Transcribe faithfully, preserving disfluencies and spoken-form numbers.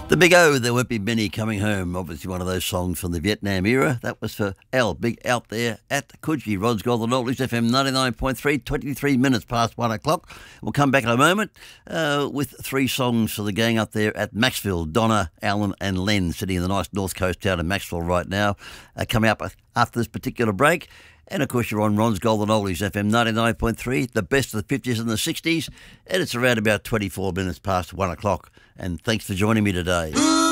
The Big O, There Won't Be Many Coming Home, obviously one of those songs from the Vietnam era. That was for Al, big out there at Coogee. Rod's Golden Oldies, F M ninety-nine point three, twenty-three minutes past one o'clock. We'll come back in a moment uh, with three songs for the gang up there at Maxville. Donna, Alan and Len sitting in the nice north coast town of Maxville right now, uh, coming up after this particular break. And, of course, you're on Ron's Golden Oldies, F M ninety-nine point three, the best of the fifties and the sixties, and it's around about twenty-four minutes past one o'clock. And thanks for joining me today.